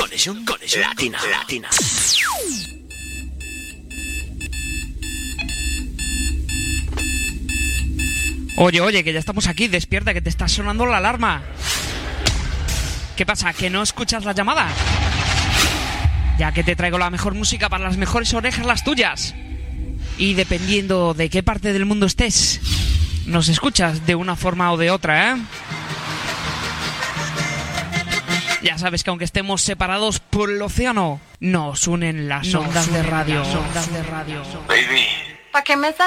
Conexión Latina. Oye, que ya estamos aquí, despierta, que te está sonando la alarma. ¿Qué pasa, que no escuchas la llamada? Ya que te traigo la mejor música para las mejores orejas, las tuyas. Y dependiendo de qué parte del mundo estés, nos escuchas de una forma o de otra, ¿eh? Ya sabes que aunque estemos separados por el océano, nos unen las ondas de radio. Baby. ¿Para qué me